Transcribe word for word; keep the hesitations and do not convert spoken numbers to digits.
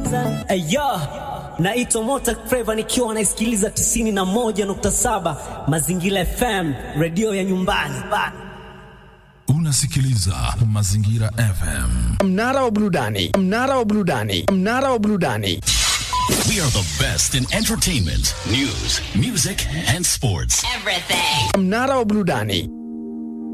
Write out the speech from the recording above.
Ayo, naitwa Mota Flava nikiwa naisikiliza tisini na moja nukta saba Mazingira F M, radio ya nyumbani. Unasikiliza Mazingira F M. Mnara wa burudani, mnara wa burudani, mnara wa burudani. We are the best in entertainment, news, music and sports. Everything. Mnara wa burudani.